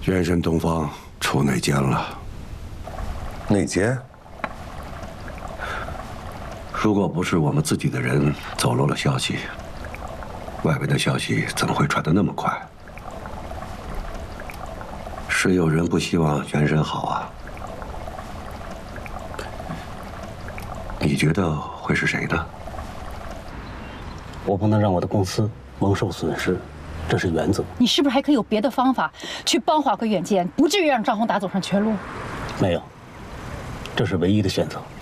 元神东方出内奸了。 内奸？ 如果不是我们自己的人走漏了消息，外围的消息怎么会传得那么快？是有人不希望元神好啊？你觉得会是谁呢？ 我不能让我的公司蒙受损失，这是原则。 你是不是还可以有别的方法去帮华贵远见，不至于让张宏达走上绝路？ 没有，这是唯一的选择。